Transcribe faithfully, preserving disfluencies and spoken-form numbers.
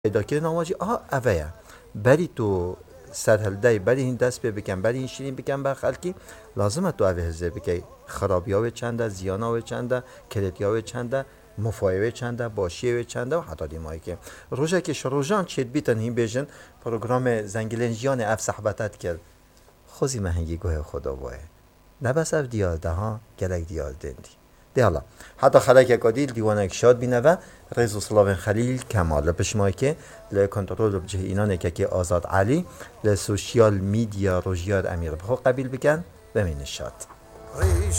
پیدا کردن آماجی آه اوه بری تو سر هلدی بری این دست به بکن بری این شیرین بکن بر خلکی لازمه تو اوه هزه بکی خرابی ها چنده زیان ها چنده کلیدی ها چنده مفایوه چنده باشیه چنده و حتی دیمایی که روژه که شروجان چید بیتن هیم بیجن پروگرام زنگلنجیان اف صحبتت کرد خوزی مهنگی گوه خدا بایه نه بس اف دیال ده ها گلک دیال دندی ده حالا حتی خلک اکادیل دیوانک شاد بینه و رئیس سلاوین خلیل کمال لپشمایی که لکنترول بجه اینانه که که آزاد علی لسوشیال میدیا روژیاد امیر بخو قبیل بکن بمین شاد